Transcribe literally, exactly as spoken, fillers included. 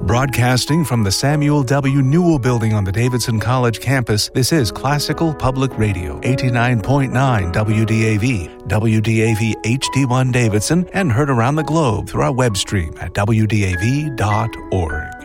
Broadcasting from the Samuel W. Newell Building on the Davidson College campus, this is Classical Public Radio, eighty-nine point nine W D A V, W D A V H D one Davidson, and heard around the globe through our web stream at W D A V dot org.